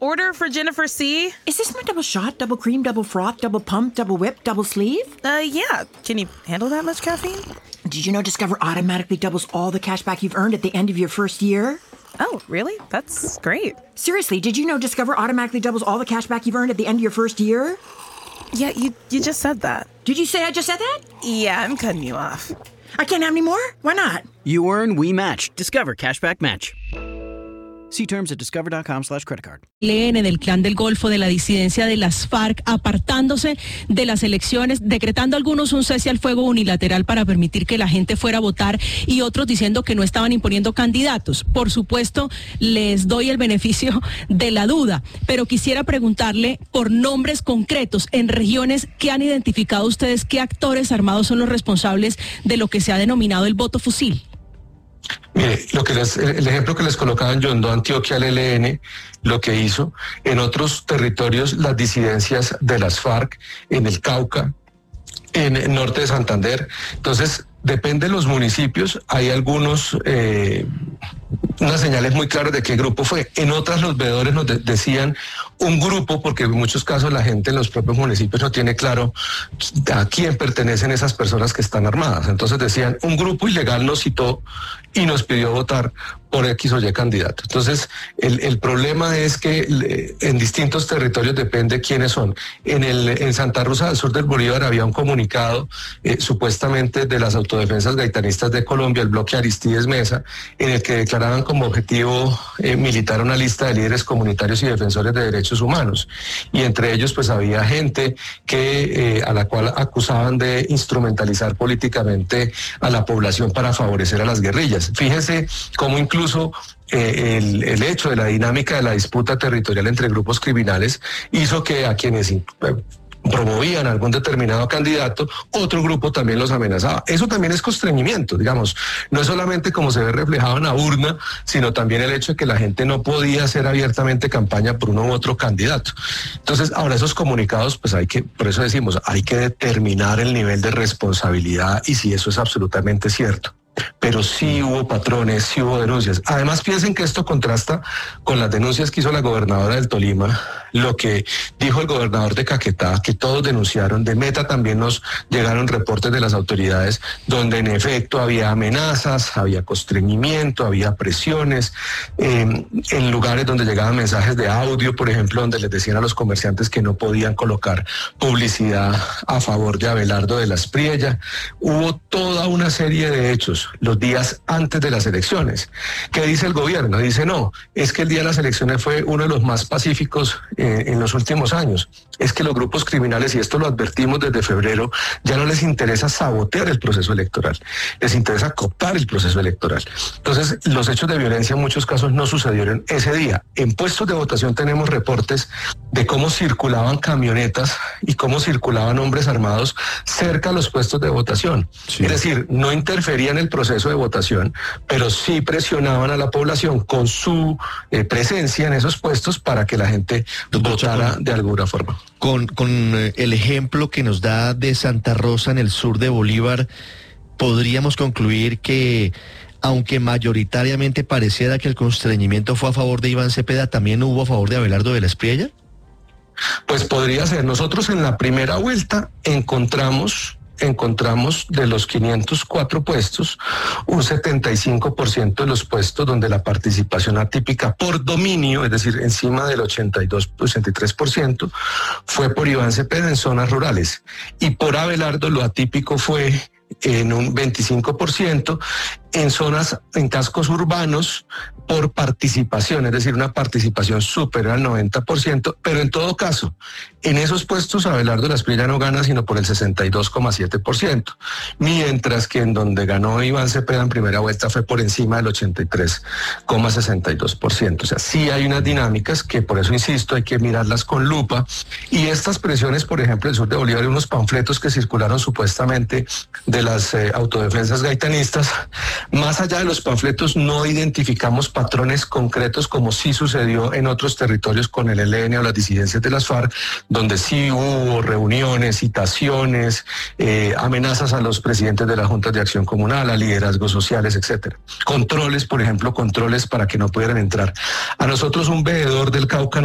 Order for Jennifer C. Is this my double shot, double cream, double froth, double pump, double whip, double sleeve? Yeah. Can you handle that much caffeine? Did you know Discover automatically doubles all the cash back you've earned at the end of your first year? Oh, really? That's great. Seriously, did you know Discover automatically doubles all the cash back you've earned at the end of your first year? Yeah, you just said that. Did you say I just said that? Yeah, I'm cutting you off. I can't have any more? Why not? You earn, we match. Discover Cashback Match. See terms at discover.com/creditcard. Leen en el clan del Golfo de la disidencia de las FARC apartándose de las elecciones, decretando algunos un cese al fuego unilateral para permitir que la gente fuera a votar y otros diciendo que no estaban imponiendo candidatos. Por supuesto, les doy el beneficio de la duda, pero quisiera preguntarle por nombres concretos en regiones que han identificado ustedes qué actores armados son los responsables de lo que se ha denominado el voto fusil. Mire, el ejemplo que les colocaba en Yondó, Antioquia, el ELN, lo que hizo en otros territorios, las disidencias de las FARC, en el Cauca, en el norte de Santander. Entonces, depende de los municipios, hay algunos, unas señales muy claras de qué grupo fue. En otras los veedores nos decían un grupo, porque en muchos casos la gente en los propios municipios no tiene claro a quién pertenecen esas personas que están armadas. Entonces decían, un grupo ilegal nos citó y nos pidió votar por X o Y candidato. Entonces, el problema es que en distintos territorios depende quiénes son. En Santa Rosa del Sur del Bolívar había un comunicado supuestamente de las autodefensas gaitanistas de Colombia, el bloque Aristides Mesa, en el que declaraban como objetivo militar una lista de líderes comunitarios y defensores de derechos humanos. Y entre ellos pues había gente que a la cual acusaban de instrumentalizar políticamente a la población para favorecer a las guerrillas. Fíjense cómo incluso el hecho de la dinámica de la disputa territorial entre grupos criminales hizo que a quienes promovían algún determinado candidato, otro grupo también los amenazaba. Eso también es constreñimiento, digamos, no es solamente como se ve reflejado en la urna, sino también el hecho de que la gente no podía hacer abiertamente campaña por uno u otro candidato. Entonces, ahora esos comunicados, pues por eso decimos, hay que determinar el nivel de responsabilidad y si eso es absolutamente cierto. Pero sí hubo patrones, sí hubo denuncias. Además, piensen que esto contrasta con las denuncias que hizo la gobernadora del Tolima, lo que dijo el gobernador de Caquetá, que todos denunciaron. De Meta también nos llegaron reportes de las autoridades donde en efecto había amenazas, había constreñimiento, había presiones, en lugares donde llegaban mensajes de audio, por ejemplo, donde les decían a los comerciantes que no podían colocar publicidad a favor de Abelardo de la Espriella. Hubo toda una serie de hechos los días antes de las elecciones. ¿Qué dice el gobierno? Dice, no, es que el día de las elecciones fue uno de los más pacíficos en los últimos años. Es que los grupos criminales, y esto lo advertimos desde febrero, ya no les interesa sabotear el proceso electoral, les interesa cooptar el proceso electoral. Entonces, los hechos de violencia en muchos casos no sucedieron ese día. En puestos de votación tenemos reportes de cómo circulaban camionetas y cómo circulaban hombres armados cerca a los puestos de votación. Sí. Es decir, no interferían en el proceso de votación, pero sí presionaban a la población con su presencia en esos puestos para que la gente votara de alguna forma. Con el ejemplo que nos da de Santa Rosa en el sur de Bolívar, podríamos concluir que, aunque mayoritariamente pareciera que el constreñimiento fue a favor de Iván Cepeda, ¿también hubo a favor de Abelardo de la Espriella? Pues podría ser. Nosotros en la primera vuelta encontramos de los 504 puestos, un 75% de los puestos donde la participación atípica por dominio, es decir, encima del 83%, fue por Iván Cepeda en zonas rurales. Y por Abelardo lo atípico fue en un 25%, en cascos urbanos por participación, es decir, una participación superior al 90%, pero en todo caso, en esos puestos Abelardo de la Espriella no gana sino por el 62,7%, mientras que en donde ganó Iván Cepeda en primera vuelta fue por encima del 83,62%. O sea, sí hay unas dinámicas que, por eso insisto, hay que mirarlas con lupa, y estas presiones, por ejemplo, en el sur de Bolívar, hay unos panfletos que circularon supuestamente de las autodefensas gaitanistas. Más allá de los panfletos no identificamos patrones concretos como sí sucedió en otros territorios con el ELN o las disidencias de las FARC, donde sí hubo reuniones, citaciones, amenazas a los presidentes de las juntas de acción comunal, a liderazgos sociales, etcétera. Controles, por ejemplo, controles para que no pudieran entrar. A nosotros un veedor del Cauca